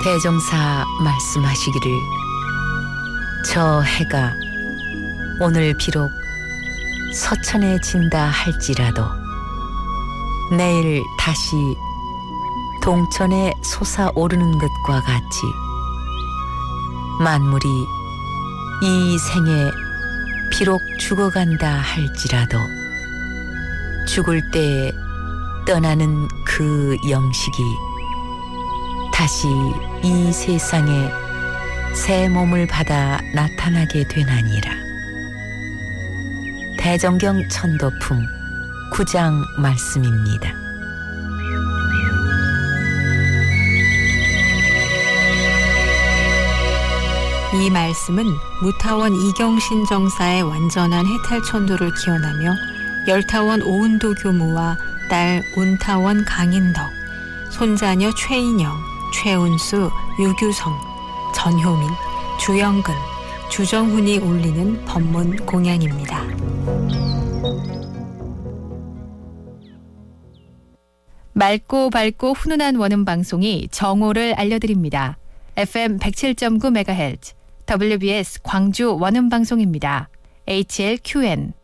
대종사 말씀하시기를 저 해가 오늘 비록 서천해진다 할지라도 내일 다시 동천에 솟아오르는 것과 같이 만물이 이 생에 비록 죽어간다 할지라도 죽을 때에 떠나는 그 영식이 다시 이 세상에 새 몸을 받아 나타나게 되나니라. 대정경 천도품 9장 말씀입니다. 이 말씀은 무타원 이경신 정사의 완전한 해탈천도를 기원하며 열타원 오은도 교무와 딸 운타원 강인덕, 손자녀 최인영, 최운수, 유규성, 전효민, 주영근, 주정훈이 올리는 법문 공양입니다. 맑고 밝고 훈훈한 원음 방송이 정오를 알려드립니다. FM 107.9MHz WBS 광주 원음 방송입니다. HLQN